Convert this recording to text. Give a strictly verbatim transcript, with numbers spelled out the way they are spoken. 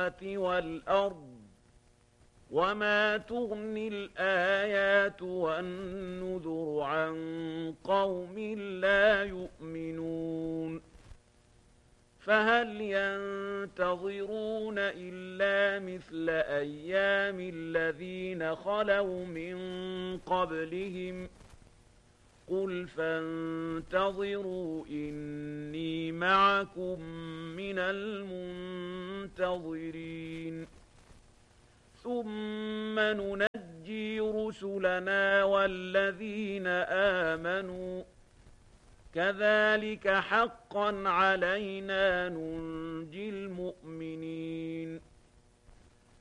السماوات والأرض وما تغني الآيات والنذر عن قوم لا يؤمنون فهل ينتظرون إلا مثل أيام الذين خلوا من قبلهم قل فانتظروا إني معكم من المنتظرين ثم ننجي رسلنا والذين آمنوا كذلك حقا علينا ننجي المؤمنين